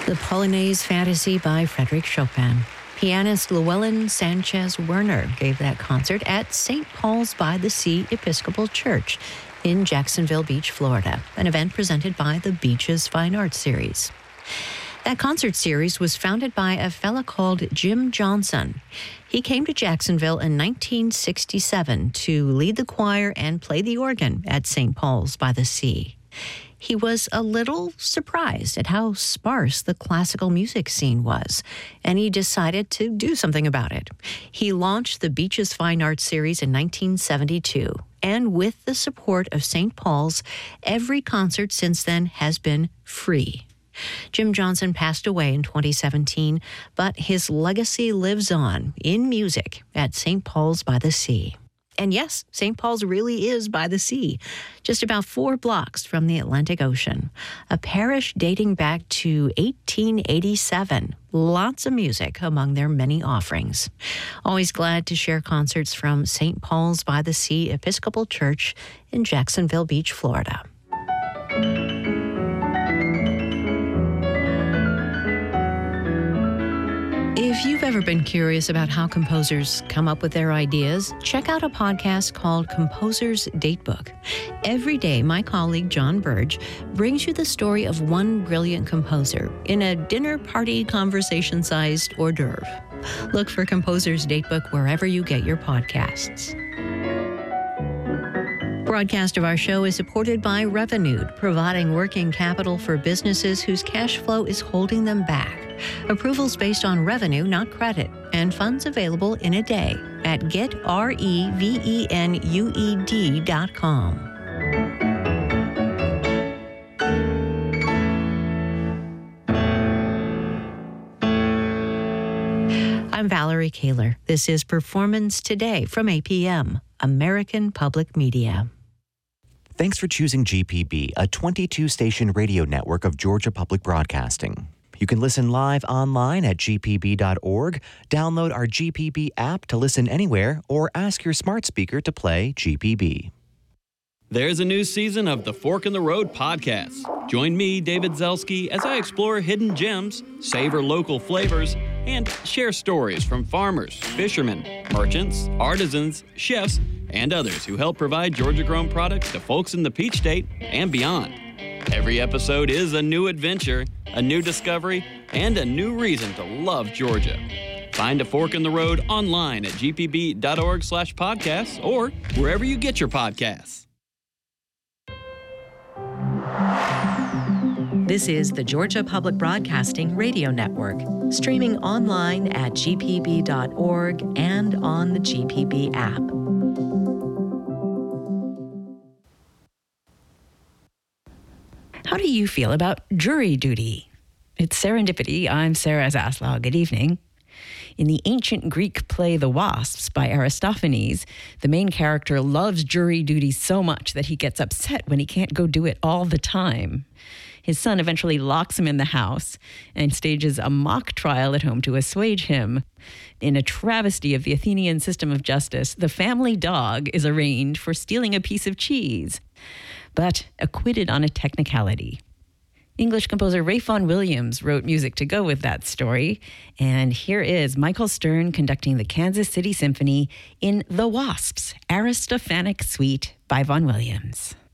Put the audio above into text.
The Polonaise Fantasy by Frédéric Chopin. Pianist Llewellyn Sanchez Werner gave that concert at St. Paul's by the Sea Episcopal Church in Jacksonville Beach, Florida, an event presented by the Beaches Fine Arts Series. That concert series was founded by a fella called Jim Johnson. He came to Jacksonville in 1967 to lead the choir and play the organ at St. Paul's by the Sea. He was a little surprised at how sparse the classical music scene was, and he decided to do something about it. He launched the Beaches Fine Arts Series in 1972, and with the support of St. Paul's, every concert since then has been free. Jim Johnson passed away in 2017, but his legacy lives on in music at St. Paul's by the Sea. And yes, St. Paul's really is by the sea, just about 4 blocks from the Atlantic Ocean. A parish dating back to 1887. Lots of music among their many offerings. Always glad to share concerts from St. Paul's by the Sea Episcopal Church in Jacksonville Beach, Florida. If you've ever been curious about how composers come up with their ideas, check out a podcast called Composer's Datebook. Every day, my colleague John Burge brings you the story of one brilliant composer in a dinner party conversation-sized hors d'oeuvre. Look for Composer's Datebook wherever you get your podcasts. Broadcast of our show is supported by Revenued, providing working capital for businesses whose cash flow is holding them back. Approvals based on revenue, not credit, and funds available in a day at getrevenued.com. I'm Valerie Kaler. This is Performance Today from APM, American Public Media. Thanks for choosing GPB, a 22-station radio network of Georgia Public Broadcasting. You can listen live online at gpb.org, download our GPB app to listen anywhere, or ask your smart speaker to play GPB. There's a new season of the Fork in the Road podcast. Join me, David Zelski, as I explore hidden gems, savor local flavors, and share stories from farmers, fishermen, merchants, artisans, chefs, and others who help provide Georgia-grown products to folks in the Peach State and beyond. Every episode is a new adventure, a new discovery, and a new reason to love Georgia. Find a Fork in the Road online at gpb.org/podcasts or wherever you get your podcasts. This is the Georgia Public Broadcasting Radio Network, streaming online at gpb.org and on the GPB app. How do you feel about jury duty? It's Serendipity. I'm Sarah Zaslow. Good evening. In the ancient Greek play The Wasps by Aristophanes, the main character loves jury duty so much that he gets upset when he can't go do it all the time. His son eventually locks him in the house and stages a mock trial at home to assuage him. In a travesty of the Athenian system of justice, the family dog is arraigned for stealing a piece of cheese, but acquitted on a technicality. English composer Ralph Vaughan Williams wrote music to go with that story, and here is Michael Stern conducting the Kansas City Symphony in The Wasps' Aristophanic Suite by Vaughan Williams.